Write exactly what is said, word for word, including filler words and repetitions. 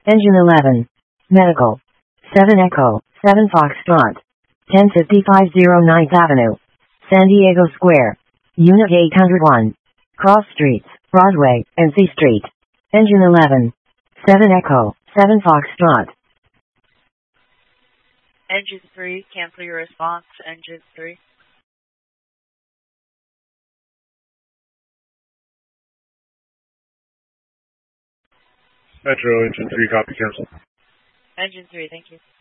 Engine eleven. Medical. seven Echo, seven Foxtrot. ten fifty-five oh ninth Avenue. San Diego Square. Unit eight oh one. Cross Streets, Broadway, and C Street. Engine eleven. seven Echo, seven Foxtrot. Engine three, cancel your response. Engine three. Metro, Engine three, copy, cancel. Engine three, thank you.